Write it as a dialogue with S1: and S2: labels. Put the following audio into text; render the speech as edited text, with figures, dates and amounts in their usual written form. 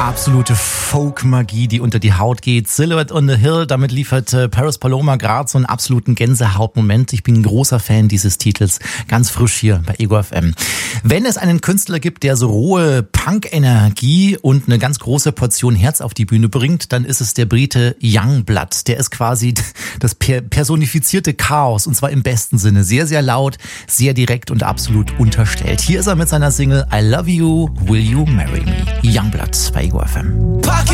S1: Absolute Folk-Magie, die unter die Haut geht. Silhouette on the Hill, damit liefert Paris Paloma gerade so einen absoluten Gänsehautmoment. Ich bin ein großer Fan dieses Titels. Ganz frisch hier bei Ego FM. Wenn es einen Künstler gibt, der so rohe Punk-Energie und eine ganz große Portion Herz auf die Bühne bringt, dann ist es der Brite Yungblud. Der ist quasi das personifizierte Chaos, und zwar im besten Sinne. Sehr, sehr laut, sehr direkt und absolut unterstellt. Hier ist er mit seiner Single I Love You, Will You Marry Me? Yungblud bei Ego FM.